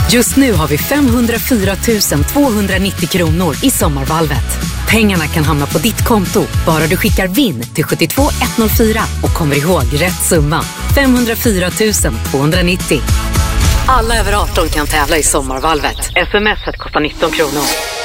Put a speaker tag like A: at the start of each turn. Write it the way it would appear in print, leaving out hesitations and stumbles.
A: Just nu har vi 504 290 kronor i Sommarvalvet. Pengarna kan hamna på ditt konto, bara du skickar VIN till 72104 och kommer ihåg rätt summa. 504 290. Alla över 18 kan tävla i Sommarvalvet. SMS kostar 19 kronor.